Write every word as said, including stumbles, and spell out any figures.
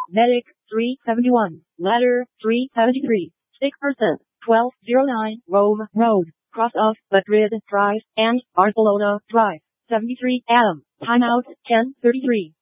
Medic, three seventy-one. Ladder, three seventy-three. six percent. twelve oh nine. Rome Road. Cross of Madrid Drive and Barcelona Drive. seventy-three Adam. Timeout, ten thirty-three.